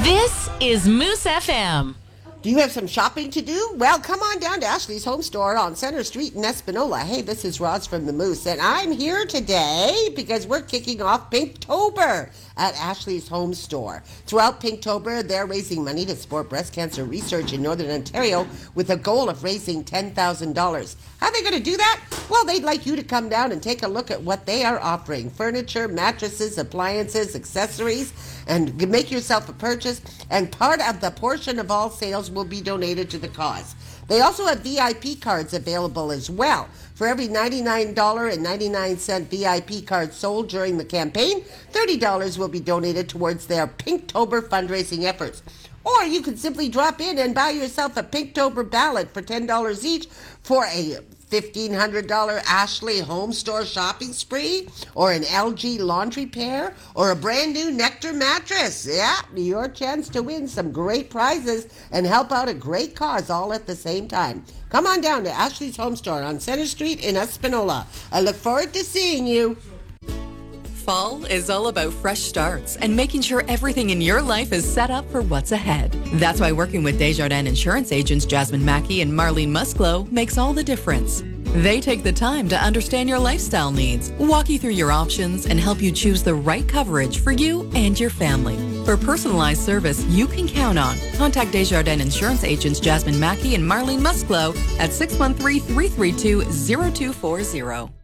This is Moose FM. Do you have some shopping to do? Well, come on down to Ashley's Home Store on Center Street in Espanola. Hey, this is Roz from the Moose, and I'm here today because we're kicking off Pinktober at Ashley's Home Store. Throughout Pinktober, they're raising money to support breast cancer research in Northern Ontario with a goal of raising $10,000. How are they going to do that? Well, they'd like you to come down and take a look at what they are offering. Furniture, mattresses, appliances, accessories, and make yourself a purchase, and part of the portion of all sales will be donated to the cause. They also have VIP cards available as well. For every $99.99 VIP card sold during the campaign, $30 will be donated towards their Pinktober fundraising efforts. Or you can simply drop in and buy yourself a Pinktober ballot for $10 each for a $1,500 Ashley Home Store shopping spree, or an LG laundry pair, or a brand new Nectar mattress. Yeah, your chance to win some great prizes and help out a great cause all at the same time. Come on down to Ashley's Home Store on Center Street in Espanola. I look forward to seeing you. Fall is all about fresh starts and making sure everything in your life is set up for what's ahead. That's why working with Desjardins insurance agents Jasmine Mackey and Marlene Musclo makes all the difference. They take the time to understand your lifestyle needs, walk you through your options, and help you choose the right coverage for you and your family. For personalized service you can count on, contact Desjardins insurance agents Jasmine Mackey and Marlene Musclo at 613-332-0240.